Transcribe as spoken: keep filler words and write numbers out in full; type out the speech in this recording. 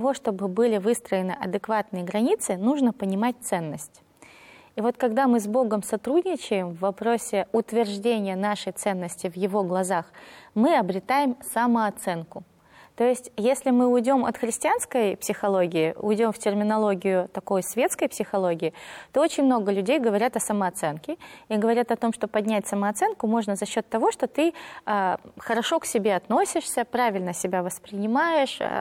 того, чтобы были выстроены адекватные границы, нужно понимать ценность. И вот когда мы с Богом сотрудничаем в вопросе утверждения нашей ценности в Его глазах, мы обретаем самооценку. То есть, если мы уйдем от христианской психологии, уйдем в терминологию такой светской психологии, то очень много людей говорят о самооценке и говорят о том, что поднять самооценку можно за счет того, что ты э, хорошо к себе относишься, правильно себя воспринимаешь,